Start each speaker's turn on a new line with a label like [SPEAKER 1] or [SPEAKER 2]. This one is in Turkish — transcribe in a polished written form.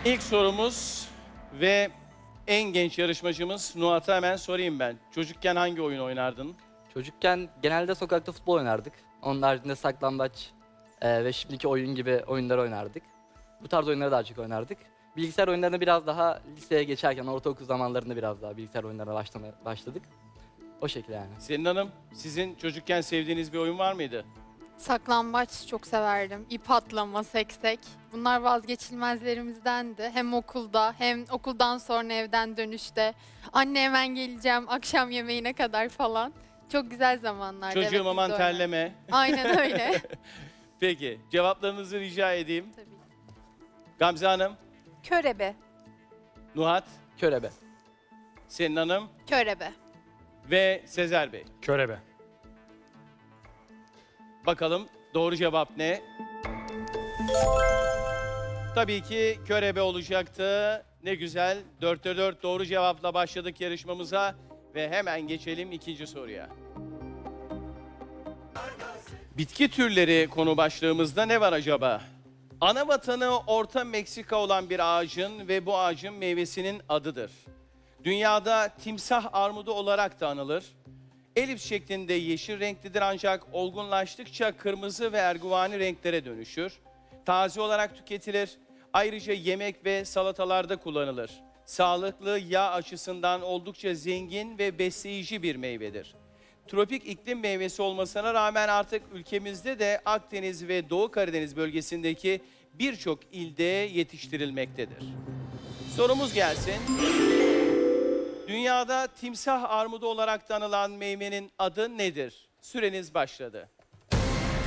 [SPEAKER 1] İlk sorumuz ve en genç yarışmacımız Nuhat'a hemen sorayım ben. Çocukken hangi oyun oynardın?
[SPEAKER 2] Çocukken genelde sokakta futbol oynardık. Onun haricinde saklambaç ve şimdiki oyun gibi oyunlar oynardık. Bu tarz oyunları daha çok oynardık. Bilgisayar oyunlarına biraz daha liseye geçerken, ortaokul zamanlarında biraz daha bilgisayar oyunlarına başladık. O şekilde yani.
[SPEAKER 1] Selin Hanım, sizin çocukken sevdiğiniz bir oyun var mıydı?
[SPEAKER 3] Saklambaç çok severdim. İp atlama, seksek. Bunlar vazgeçilmezlerimizdendi. Hem okulda hem okuldan sonra evden dönüşte. Anne hemen geleceğim akşam yemeğine kadar falan. Çok güzel zamanlardı.
[SPEAKER 1] Çocuğum
[SPEAKER 3] biz de
[SPEAKER 1] aman
[SPEAKER 3] oynardık.
[SPEAKER 1] terleme.
[SPEAKER 3] Aynen öyle.
[SPEAKER 1] Peki, cevaplarınızı rica edeyim.
[SPEAKER 3] Tabii.
[SPEAKER 1] Gamze Hanım,
[SPEAKER 4] Körebe.
[SPEAKER 1] Nuhat,
[SPEAKER 2] Körebe.
[SPEAKER 1] Selin Hanım
[SPEAKER 3] Körebe.
[SPEAKER 1] ve Sezer Bey.
[SPEAKER 5] Körebe.
[SPEAKER 1] Bakalım doğru cevap ne? Tabii ki körebe olacaktı. Ne güzel. 4'te 4 doğru cevapla başladık yarışmamıza. Ve hemen geçelim ikinci soruya. Bitki türleri konu başlığımızda ne var acaba? Ana vatanı Orta Meksika olan bir ağacın ve bu ağacın meyvesinin adıdır. Dünyada timsah armudu olarak da anılır. Elips şeklinde yeşil renklidir ancak olgunlaştıkça kırmızı ve erguvani renklere dönüşür. Taze olarak tüketilir. Ayrıca yemek ve salatalarda kullanılır. Sağlıklı yağ açısından oldukça zengin ve besleyici bir meyvedir. Tropik iklim meyvesi olmasına rağmen artık ülkemizde de Akdeniz ve Doğu Karadeniz bölgesindeki birçok ilde yetiştirilmektedir. Sorumuz gelsin. Dünyada timsah armudu olarak tanınan meyvenin adı nedir? Süreniz başladı.